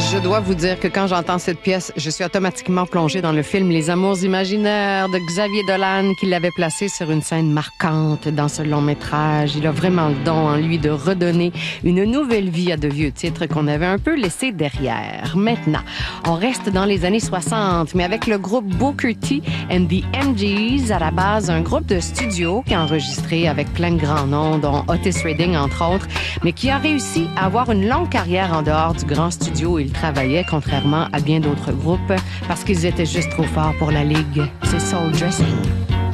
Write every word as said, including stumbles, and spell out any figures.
Je dois vous dire que quand j'entends cette pièce, je suis automatiquement plongée dans le film Les Amours imaginaires de Xavier Dolan, qui l'avait placé sur une scène marquante dans ce long métrage. Il a vraiment le don en lui de redonner une nouvelle vie à de vieux titres qu'on avait un peu laissés derrière. Maintenant, on reste dans les années soixante, mais avec le groupe Booker T and the M Gs, à la base, un groupe de studio qui a enregistré avec plein de grands noms, dont Otis Redding, entre autres, mais qui a réussi à avoir une longue carrière en dehors du grand studio où ils travaillaient, contrairement à bien d'autres groupes, parce qu'ils étaient juste trop forts pour la ligue. C'est Soul Dressing.